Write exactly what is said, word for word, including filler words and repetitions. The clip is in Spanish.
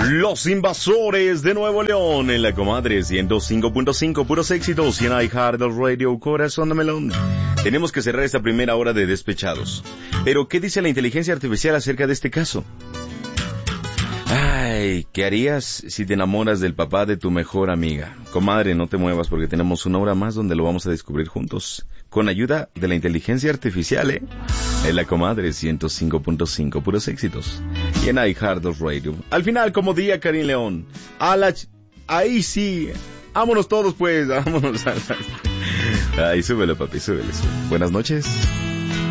Los Invasores de Nuevo León en la comadre ciento cinco punto cinco, puros éxitos y en iHeartRadio, corazón de melón. Tenemos que cerrar esta primera hora de Despechados. Pero, ¿qué dice la inteligencia artificial acerca de este caso? Ay, ¿qué harías si te enamoras del papá de tu mejor amiga? Comadre, no te muevas porque tenemos una hora más donde lo vamos a descubrir juntos. Con ayuda de la inteligencia artificial, ¿eh? En la comadre ciento cinco punto cinco, puros éxitos. Y en iHeartRadio. Al final, como diría Karim León, a la ch- ahí sí, vámonos todos pues, vámonos a la... Ay, súbelo papi, súbelo, súbelo. Buenas noches.